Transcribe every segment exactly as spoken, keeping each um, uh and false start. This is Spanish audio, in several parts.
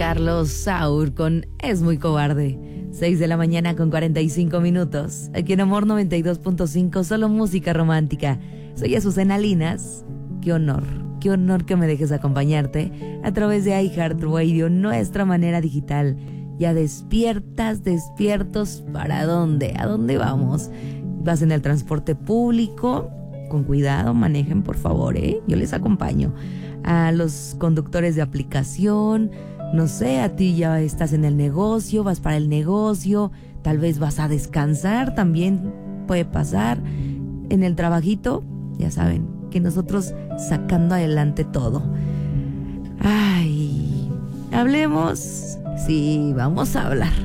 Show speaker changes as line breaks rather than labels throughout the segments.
Carlos Saur con Es Muy Cobarde. seis de la mañana con cuarenta y cinco minutos. Aquí en Amor noventa y dos punto cinco, solo música romántica. Soy Azucena Linas. Qué honor, qué honor que me dejes acompañarte a través de iHeartRadio, nuestra manera digital. Ya despiertas, despiertos, ¿para dónde? ¿A dónde vamos? ¿Vas en el transporte público? Con cuidado, manejen por favor, ¿eh? Yo les acompaño. A los conductores de aplicación, no sé, a ti ya estás en el negocio, vas para el negocio, tal vez vas a descansar, también puede pasar. En el trabajito, ya saben, que nosotros sacando adelante todo. Ay, hablemos, sí, vamos a hablar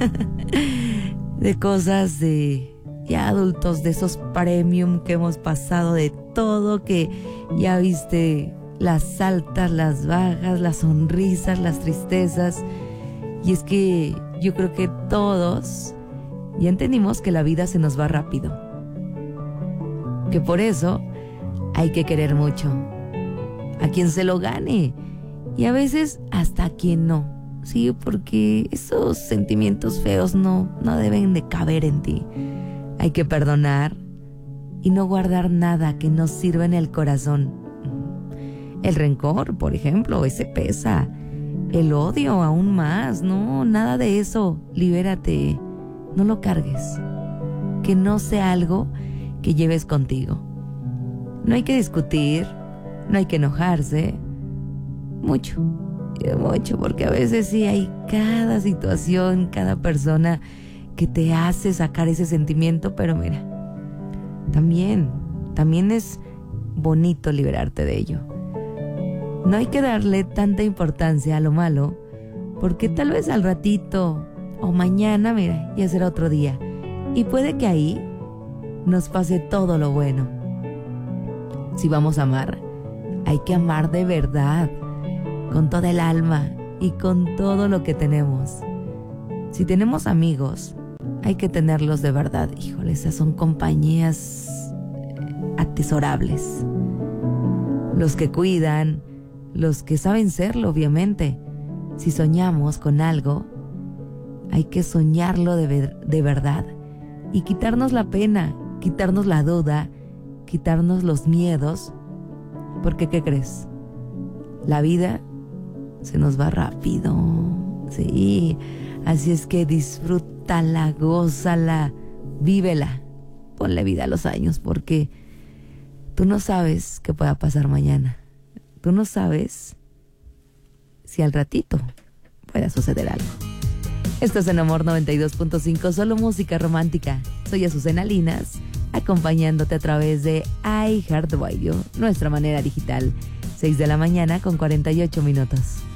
de cosas de ya adultos, de esos premium que hemos pasado de todo, que ya viste las altas, las bajas, las sonrisas, las tristezas. Y es que yo creo que todos ya entendimos que la vida se nos va rápido, que por eso hay que querer mucho a quien se lo gane y a veces hasta a quien no, sí, porque esos sentimientos feos no, no deben de caber en ti. Hay que perdonar y no guardar nada que nos sirva en el corazón. El rencor, por ejemplo, ese pesa. El odio aún más, no, nada de eso. Libérate, no lo cargues. Que no sea algo que lleves contigo. No hay que discutir, no hay que enojarse. Mucho, mucho, porque a veces sí hay cada situación, cada persona que te hace sacar ese sentimiento, pero mira, también, también es bonito liberarte de ello. No hay que darle tanta importancia a lo malo, porque tal vez al ratito o mañana, mira, ya será otro día. Y puede que ahí nos pase todo lo bueno. Si vamos a amar, hay que amar de verdad, con toda el alma y con todo lo que tenemos. Si tenemos amigos, hay que tenerlos de verdad. Híjole, esas son compañías atesorables. Los que cuidan, los que saben serlo, obviamente. Si soñamos con algo, hay que soñarlo de, ver, de verdad y quitarnos la pena, quitarnos la duda, quitarnos los miedos, porque ¿qué crees? La vida se nos va rápido, sí, así es que disfrútala, gózala, vívela, ponle vida a los años, porque tú no sabes qué pueda pasar mañana. Tú no sabes si al ratito pueda suceder algo. Esto es en Amor noventa y dos punto cinco, solo música romántica. Soy Azucena Linas, acompañándote a través de iHeartRadio, nuestra manera digital. seis de la mañana con cuarenta y ocho minutos.